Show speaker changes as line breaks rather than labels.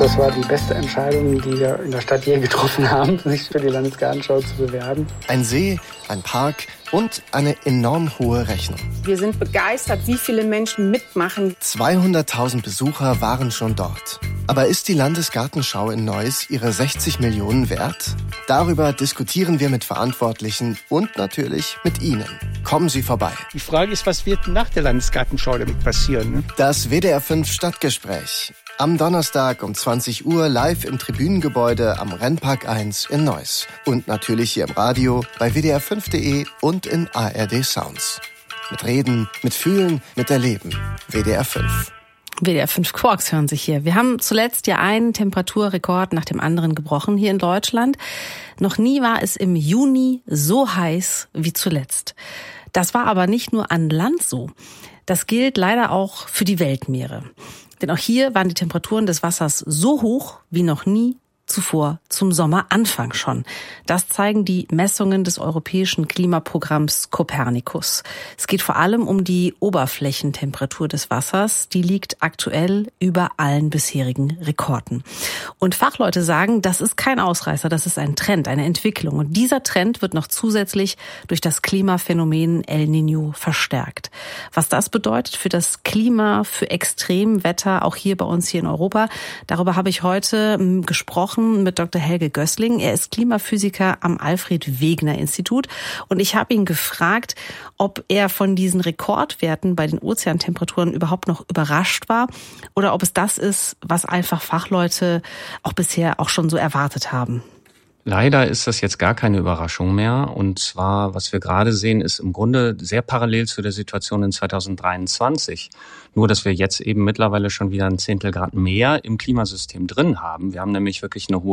Das war die beste Entscheidung, die wir in der Stadt je getroffen haben, sich für die Landesgartenschau zu bewerben.
Ein See, ein Park und eine enorm hohe Rechnung.
Wir sind begeistert, wie viele Menschen mitmachen.
200.000 Besucher waren schon dort. Aber ist die Landesgartenschau in Neuss ihre 60 Millionen wert? Darüber diskutieren wir mit Verantwortlichen und natürlich mit Ihnen. Kommen Sie vorbei.
Die Frage ist, was wird nach der Landesgartenschau damit passieren? Ne?
Das WDR 5 Stadtgespräch. Am Donnerstag um 20 Uhr live im Tribünengebäude am Rennpark 1 in Neuss. Und natürlich hier im Radio, bei wdr5.de und in ARD Sounds. Mit Reden, mit Fühlen, mit Erleben. WDR 5.
WDR 5 Quarks hören sich hier. Wir haben zuletzt ja einen Temperaturrekord nach dem anderen gebrochen hier in Deutschland. Noch nie war es im Juni so heiß wie zuletzt. Das war aber nicht nur an Land so. Das gilt leider auch für die Weltmeere. Denn auch hier waren die Temperaturen des Wassers so hoch wie noch nie zuvor zum Sommeranfang schon. Das zeigen die Messungen des europäischen Klimaprogramms Copernicus. Es geht vor allem um die Oberflächentemperatur des Wassers. Die liegt aktuell über allen bisherigen Rekorden. Und Fachleute sagen, das ist kein Ausreißer, das ist ein Trend, eine Entwicklung. Und dieser Trend wird noch zusätzlich durch das Klimaphänomen El Niño verstärkt. Was das bedeutet für das Klima, für Extremwetter, auch hier bei uns hier in Europa, darüber habe ich heute gesprochen mit Dr. Helge Gößling. Er ist Klimaphysiker am Alfred-Wegener-Institut und ich habe ihn gefragt, ob er von diesen Rekordwerten bei den Ozeantemperaturen überhaupt noch überrascht war oder ob es das ist, was einfach Fachleute auch bisher auch schon so erwartet haben.
Leider ist das jetzt gar keine Überraschung mehr. Und zwar, was wir gerade sehen, ist im Grunde sehr parallel zu der Situation in 2023. Nur, dass wir jetzt eben mittlerweile schon wieder ein Zehntel Grad mehr im Klimasystem drin haben. Wir haben nämlich wirklich eine hohe